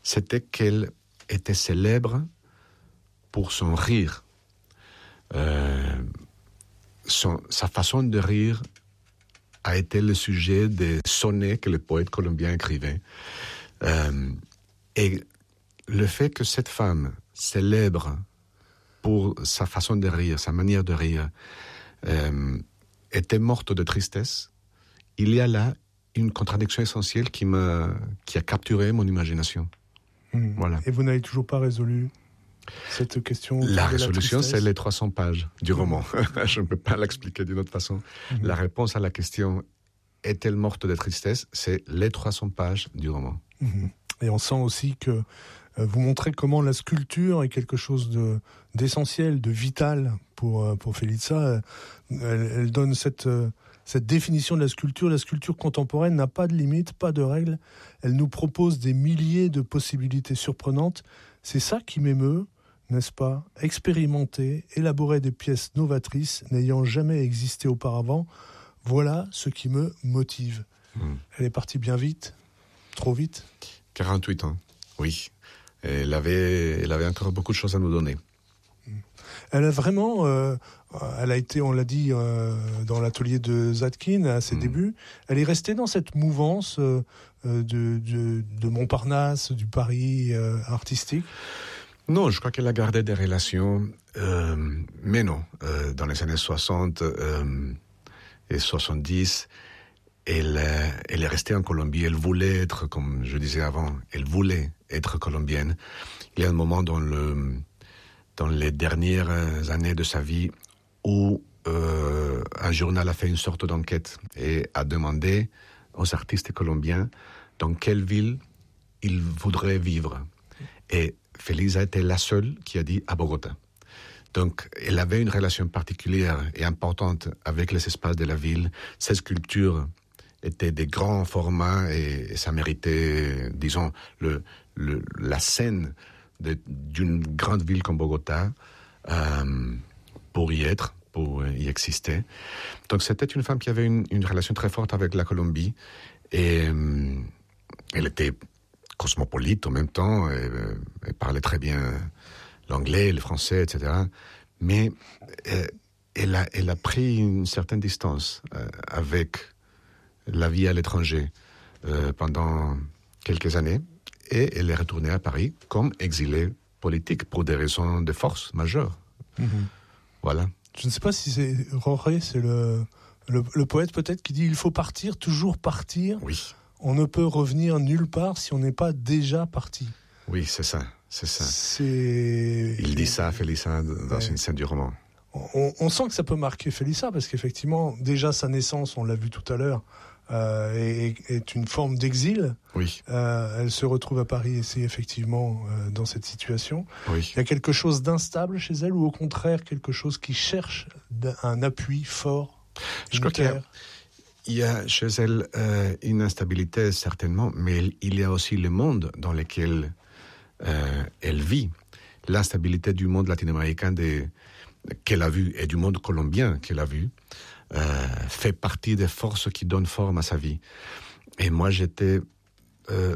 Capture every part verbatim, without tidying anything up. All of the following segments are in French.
c'était qu'elle était célèbre pour son rire. Euh, son, sa façon de rire a été le sujet des sonnets que les poètes colombiens écrivaient. Euh, et le fait que cette femme, célèbre pour sa façon de rire, sa manière de rire, euh, était morte de tristesse, il y a là une contradiction essentielle qui, m'a, qui a capturé mon imagination. Mmh. Voilà. Et vous n'avez toujours pas résolu cette question? La résolution, la c'est les trois cents pages du roman. Mmh. Je ne peux pas l'expliquer d'une autre façon. Mmh. La réponse à la question « Est-elle morte de tristesse ?» c'est les trois cents pages du roman. Mmh. Et on sent aussi que euh, vous montrez comment la sculpture est quelque chose de, d'essentiel, de vital pour, pour Felisa. Elle, elle donne cette, cette définition de la sculpture. La sculpture contemporaine n'a pas de limite, pas de règles. Elle nous propose des milliers de possibilités surprenantes. C'est ça qui m'émeut, n'est-ce pas? Expérimenter, élaborer des pièces novatrices n'ayant jamais existé auparavant, voilà ce qui me motive. Mmh. Elle est partie bien vite, trop vite. quarante-huit ans, oui. Elle avait, elle avait encore beaucoup de choses à nous donner. Elle a vraiment, euh, elle a été, on l'a dit, euh, dans l'atelier de Zadkine à ses mmh. débuts. Elle est restée dans cette mouvance euh, de, de, de Montparnasse, du Paris euh, artistique. Non, je crois qu'elle a gardé des relations, euh, mais non. Euh, dans les années soixante euh, et soixante-dix, elle, elle est restée en Colombie. Elle voulait être, comme je disais avant, elle voulait être colombienne. Il y a un moment dans le dans les dernières années de sa vie où euh, un journal a fait une sorte d'enquête et a demandé aux artistes colombiens dans quelle ville ils voudraient vivre. Et Felisa était la seule qui a dit à Bogota. Donc, elle avait une relation particulière et importante avec les espaces de la ville. Ses sculptures étaient des grands formats et, et ça méritait, disons, le, le, la scène de, d'une grande ville comme Bogota euh, pour y être, pour y exister. Donc c'était une femme qui avait une, une relation très forte avec la Colombie et euh, elle était cosmopolite en même temps, et, elle parlait très bien l'anglais, le français, et cetera. Mais euh, elle, a, elle a pris une certaine distance euh, avec la vie à l'étranger euh, pendant quelques années. Et elle est retournée à Paris comme exilée politique pour des raisons de force majeures. Mmh. Voilà. Je ne sais pas si c'est Roré, c'est le, le, le poète peut-être qui dit « Il faut partir, toujours partir. Oui. On ne peut revenir nulle part si on n'est pas déjà parti. » Oui, c'est ça. C'est ça. C'est... Il dit ça, Felisa, dans ouais. une scène du roman. On, on sent que ça peut marquer Felisa parce qu'effectivement, déjà sa naissance, on l'a vu tout à l'heure, Euh, est, est une forme d'exil. Oui. Euh, elle se retrouve à Paris et c'est effectivement euh, dans cette situation. Oui. Il y a quelque chose d'instable chez elle ou au contraire quelque chose qui cherche un appui fort? Je crois qu'il y a, il y a chez elle euh, une instabilité certainement, mais il y a aussi le monde dans lequel euh, elle vit. L'instabilité du monde latino-américain de, qu'elle a vu et du monde colombien qu'elle a vu. Euh, fait partie des forces qui donnent forme à sa vie. Et moi, j'étais euh,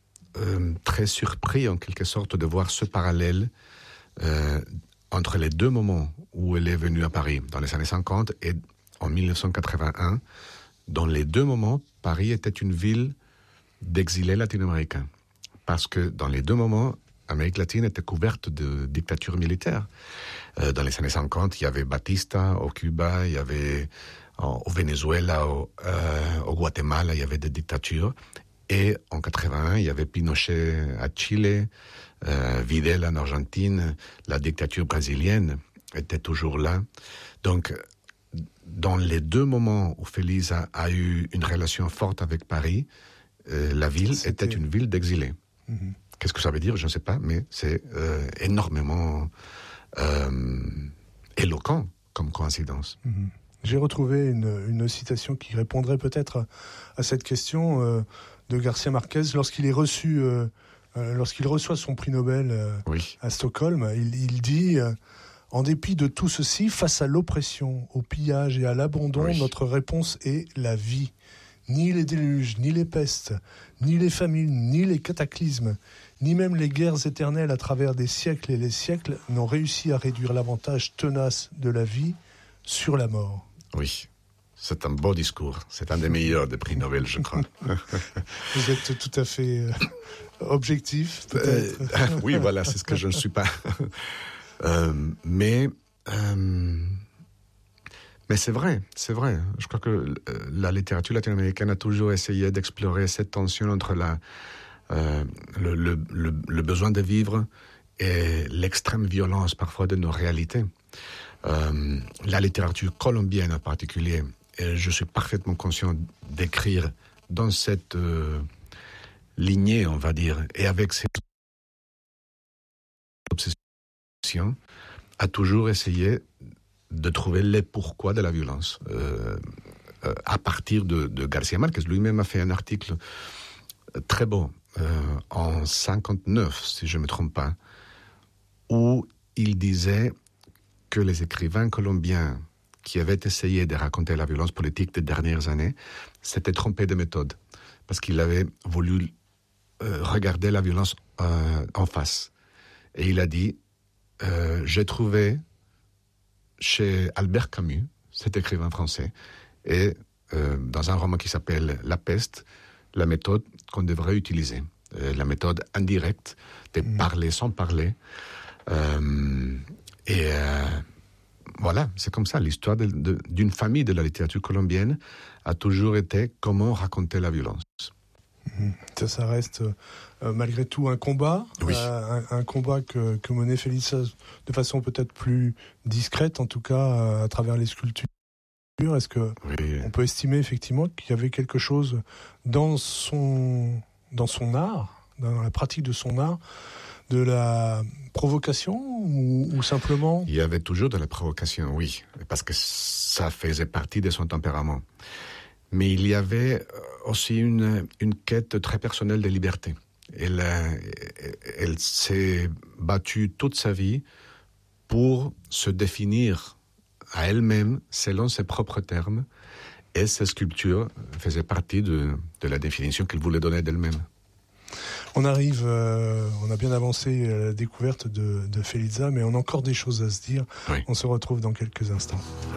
euh, très surpris, en quelque sorte, de voir ce parallèle euh, entre les deux moments où elle est venue à Paris, dans les années cinquante et en dix-neuf cent quatre-vingt-un. Dans les deux moments, Paris était une ville d'exilés latino-américains. Parce que dans les deux moments, l'Amérique latine était couverte de dictatures militaires. Euh, dans les années cinquante, il y avait Batista au Cuba, il y avait en, au Venezuela, au, euh, au Guatemala, il y avait des dictatures. Et en quatre-vingt-un, il y avait Pinochet à Chile, euh, Vidal en Argentine, la dictature brésilienne était toujours là. Donc, dans les deux moments où Felisa a eu une relation forte avec Paris, euh, la ville C'était... était une ville d'exilés. Mm-hmm. Qu'est-ce que ça veut dire? Je ne sais pas, mais c'est euh, énormément euh, éloquent comme coïncidence. Mmh. J'ai retrouvé une, une citation qui répondrait peut-être à, à cette question euh, de Garcia Marquez lorsqu'il est reçu, euh, euh, lorsqu'il reçoit son prix Nobel euh, oui. à Stockholm. Il, il dit euh, « En dépit de tout ceci, face à l'oppression, au pillage et à l'abandon, oui. notre réponse est la vie. Ni les déluges, ni les pestes, ni les famines, ni les cataclysmes, ni même les guerres éternelles à travers des siècles et les siècles n'ont réussi à réduire l'avantage tenace de la vie sur la mort. Oui, c'est un beau discours. C'est un des meilleurs des prix Nobel, je crois. Vous êtes tout à fait euh, objectif, peut-être. Euh, oui, voilà, c'est ce que je ne suis pas. euh, mais... Euh, Mais c'est vrai, c'est vrai. Je crois que la littérature latino-américaine a toujours essayé d'explorer cette tension entre la, euh, le, le, le, le besoin de vivre et l'extrême violence parfois de nos réalités. Euh, la littérature colombienne en particulier, et je suis parfaitement conscient d'écrire dans cette euh, lignée, on va dire, et avec cette obsession, a toujours essayé de trouver les pourquoi de la violence. Euh, euh, à partir de, de García Márquez, lui-même a fait un article très beau, euh, en cinquante-neuf, si je ne me trompe pas, où il disait que les écrivains colombiens qui avaient essayé de raconter la violence politique des dernières années s'étaient trompés de méthode, parce qu'il avait voulu euh, regarder la violence euh, en face. Et il a dit, euh, j'ai trouvé chez Albert Camus, cet écrivain français, et euh, dans un roman qui s'appelle La peste, la méthode qu'on devrait utiliser, euh, la méthode indirecte de mmh. parler sans parler. Euh, et euh, voilà, c'est comme ça. L'histoire de, de, d'une famille de la littérature colombienne a toujours été comment raconter la violence. Ça, ça reste euh, malgré tout un combat, oui. euh, un, un combat que, que menait Felisa de façon peut-être plus discrète, en tout cas euh, à travers les sculptures. Est-ce que oui. on peut estimer effectivement qu'il y avait quelque chose dans son, dans son art, dans la pratique de son art, de la provocation ou, ou simplement... Il y avait toujours de la provocation, oui, parce que ça faisait partie de son tempérament. Mais il y avait aussi une, une quête très personnelle de liberté. Elle, elle s'est battue toute sa vie pour se définir à elle-même selon ses propres termes, et ses sculptures faisaient partie de, de la définition qu'elle voulait donner d'elle-même. On arrive, euh, on a bien avancé à la découverte de, de Felisa, mais on a encore des choses à se dire. Oui. On se retrouve dans quelques instants.